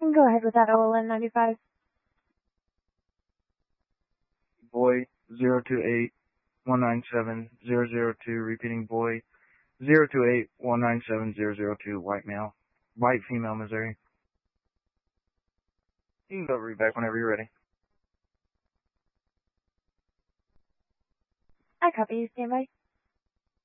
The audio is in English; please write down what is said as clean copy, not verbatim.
Go ahead with that OLN 95. Boy 028197002, repeating boy 028197002, white female, Missouri. You can go read back whenever you're ready. I copy you. Stand by.